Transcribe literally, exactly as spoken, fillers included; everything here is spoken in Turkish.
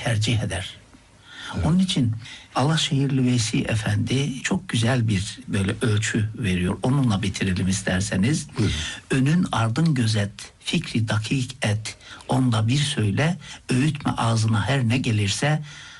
tercih eder. Evet. Onun için Alaşehirli Veysi Efendi çok güzel bir böyle ölçü veriyor. Onunla bitirelim isterseniz. Buyurun. Önün ardın gözet, fikri dakik et, onda bir söyle, öğütme ağzına her ne gelirse,